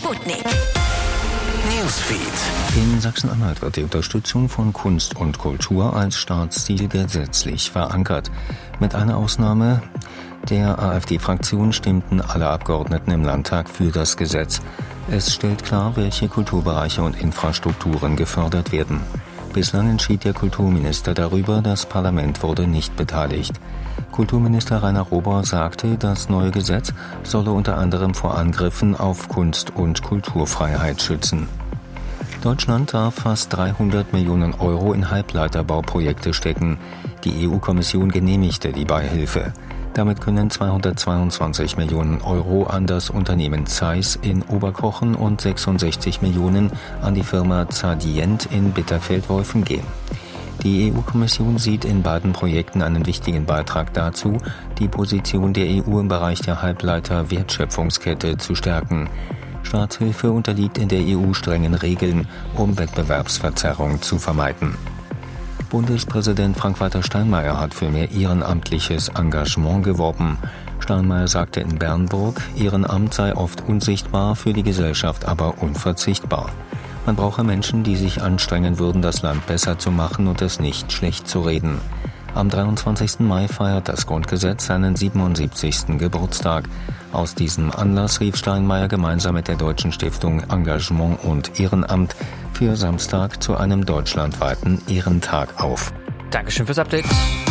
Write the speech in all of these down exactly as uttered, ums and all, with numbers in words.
Sputnik Newsfeed. In Sachsen-Anhalt wird die Unterstützung von Kunst und Kultur als Staatsziel gesetzlich verankert. Mit einer Ausnahme: der AfD-Fraktion stimmten alle Abgeordneten im Landtag für das Gesetz. Es stellt klar, welche Kulturbereiche und Infrastrukturen gefördert werden. Bislang entschied der Kulturminister darüber, das Parlament wurde nicht beteiligt. Kulturminister Rainer Rober sagte, das neue Gesetz solle unter anderem vor Angriffen auf Kunst- und Kulturfreiheit schützen. Deutschland darf fast dreihundert Millionen Euro in Halbleiterbauprojekte stecken. Die E U-Kommission genehmigte die Beihilfe. Damit können zweihundertzweiundzwanzig Millionen Euro an das Unternehmen Zeiss in Oberkochen und sechsundsechzig Millionen an die Firma Zadient in Bitterfeld-Wolfen gehen. Die E U-Kommission sieht in beiden Projekten einen wichtigen Beitrag dazu, die Position der E U im Bereich der Halbleiter-Wertschöpfungskette zu stärken. Staatshilfe unterliegt in der E U strengen Regeln, um Wettbewerbsverzerrung zu vermeiden. Bundespräsident Frank-Walter Steinmeier hat für mehr ehrenamtliches Engagement geworben. Steinmeier sagte in Bernburg, Ehrenamt sei oft unsichtbar, für die Gesellschaft aber unverzichtbar. Man brauche Menschen, die sich anstrengen würden, das Land besser zu machen und es nicht schlecht zu reden. Am dreiundzwanzigsten Mai feiert das Grundgesetz seinen siebenundsiebzigsten Geburtstag. Aus diesem Anlass rief Steinmeier gemeinsam mit der Deutschen Stiftung Engagement und Ehrenamt für Samstag zu einem deutschlandweiten Ehrentag auf. Dankeschön fürs Update.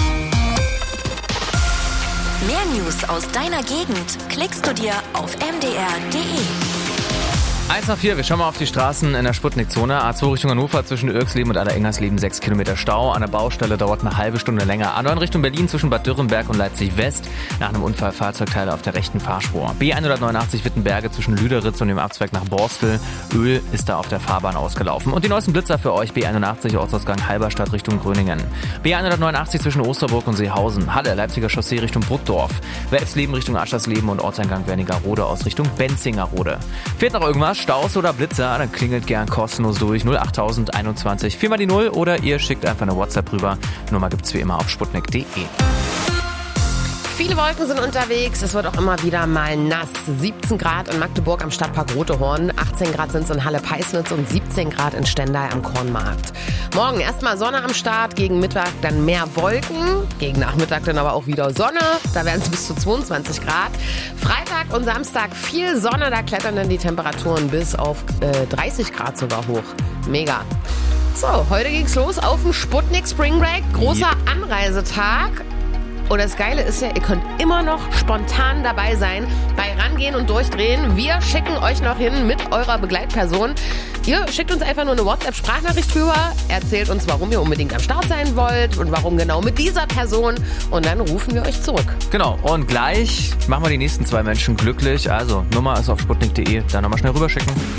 Mehr News aus deiner Gegend klickst du dir auf m d r punkt d e. eins nach vier, wir schauen mal auf die Straßen in der Sputnik-Zone. A zwei Richtung Hannover zwischen Irksleben und Allerengernsleben sechs Kilometer Stau. An der Baustelle dauert eine halbe Stunde länger. A neun Richtung Berlin zwischen Bad Dürrenberg und Leipzig West. Nach einem Unfall Fahrzeugteile auf der rechten Fahrspur. B hundertneunundachtzig Wittenberge zwischen Lüderitz und dem Abzweig nach Borstel. Öl ist da auf der Fahrbahn ausgelaufen. Und die neuesten Blitzer für euch: B einundachtzig Ortsausgang Halberstadt Richtung Gröningen. B hundertneunundachtzig zwischen Osterburg und Seehausen. Halle, Leipziger Chaussee Richtung Bruckdorf. Welfsleben Richtung Aschersleben und Ortseingang Wernigerode aus Richtung Benzingerode. Fehlt noch irgendwas? Staus oder Blitzer? Dann klingelt gern kostenlos durch null achttausend einundzwanzig vier mal die null oder ihr schickt einfach eine WhatsApp rüber. Nummer gibt's wie immer auf sputnik punkt d e. Viele Wolken sind unterwegs, es wird auch immer wieder mal nass. siebzehn Grad in Magdeburg am Stadtpark Rotehorn, achtzehn Grad sind es in Halle-Peisnitz und siebzehn Grad in Stendal am Kornmarkt. Morgen erstmal Sonne am Start, gegen Mittag dann mehr Wolken, gegen Nachmittag dann aber auch wieder Sonne, da werden es bis zu zweiundzwanzig Grad. Freitag und Samstag viel Sonne, da klettern dann die Temperaturen bis auf äh, dreißig Grad sogar hoch. Mega. So, heute ging's los auf dem Sputnik Spring Break, großer Anreisetag. Und das Geile ist ja, ihr könnt immer noch spontan dabei sein, bei Rangehen und Durchdrehen. Wir schicken euch noch hin mit eurer Begleitperson. Ihr schickt uns einfach nur eine WhatsApp-Sprachnachricht rüber, erzählt uns, warum ihr unbedingt am Start sein wollt und warum genau mit dieser Person. Und dann rufen wir euch zurück. Genau, und gleich machen wir die nächsten zwei Menschen glücklich. Also, Nummer ist auf sputnik punkt d e, dann nochmal schnell rüberschicken.